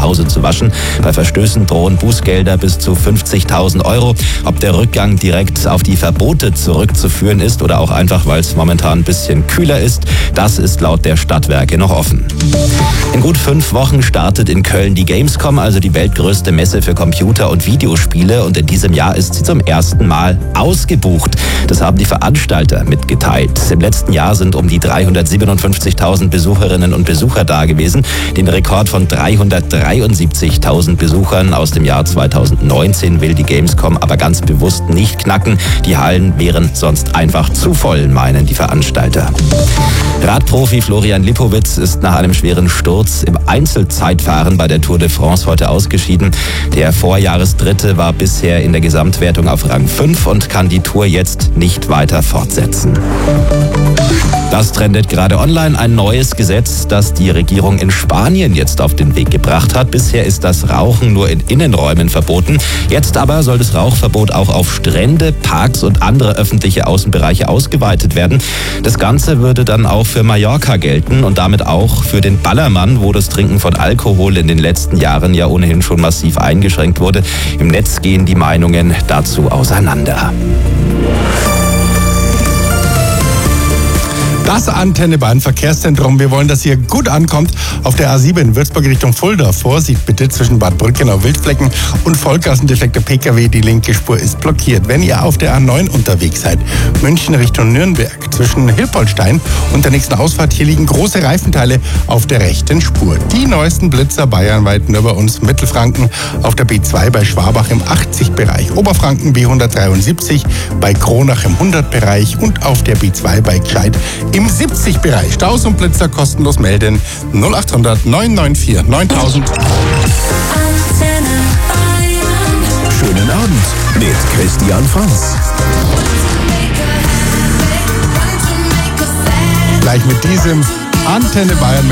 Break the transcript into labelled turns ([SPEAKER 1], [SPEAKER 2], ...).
[SPEAKER 1] Hause zu waschen. Bei Verstößen drohen Bußgelder bis zu 50.000 €. Ob der Rückgang direkt auf die Verbote zurückzuführen ist oder auch einfach, weil es momentan ein bisschen kühler ist, das ist laut der Stadtwerke noch offen. In gut 5 Wochen startet in Köln die Gamescom, also die weltgrößte Messe für Computer- und Videospiele. Und in diesem Jahr ist sie zum ersten Mal ausgebucht. Das haben die Veranstalter mitgeteilt. Im letzten Jahr sind um die 357.000 Besucherinnen und Besucher da gewesen. Den Rekord von 373.000 Besuchern aus dem Jahr 2019 will die Gamescom aber ganz bewusst nicht knacken. Die Hallen wären sonst einfach zu voll, meinen die Veranstalter. Radprofi Florian Lipowitz ist nach einem schweren Sturz im Einzelzeitfahren bei der Tour de France heute ausgeschieden. Der Vorjahresdritte war bisher in der Gesamtwertung auf Rang 5 und kann die Tour jetzt nicht weiter fortsetzen. Das trendet gerade online. Ein neues Gesetz, das die Regierung in Spanien jetzt auf den Weg gebracht hat. Bisher ist das Rauchen nur in Innenräumen verboten. Jetzt aber soll das Rauchverbot auch auf Strände, Parks und andere öffentliche Außenbereiche ausgeweitet werden. Das Ganze würde dann auch für Mallorca gelten und damit auch für den Ballermann, wo das Trinken von Alkohol in den letzten Jahren ja ohnehin schon massiv eingeschränkt wurde. Im Netz gehen die Meinungen dazu auseinander.
[SPEAKER 2] Das Antenne Bayern Verkehrszentrum. Wir wollen, dass ihr gut ankommt auf der A7 Würzburg Richtung Fulda. Vorsicht bitte zwischen Bad Brückenau, Wildflecken und Vollgassen. Defekter PKW. Die linke Spur ist blockiert. Wenn ihr auf der A9 unterwegs seid, München Richtung Nürnberg, zwischen Hilpoltstein und der nächsten Ausfahrt, hier liegen große Reifenteile auf der rechten Spur. Die neuesten Blitzer bayernweit nur bei uns. Mittelfranken auf der B2 bei Schwabach im 80-Bereich. Oberfranken B173 bei Kronach im 100-Bereich und auf der B2 bei Gscheid im 70-Bereich. Staus und Blitzer kostenlos melden. 0800 994 9000.
[SPEAKER 3] Schönen Abend mit Christian Franz.
[SPEAKER 2] Gleich mit diesem Antenne Bayern mit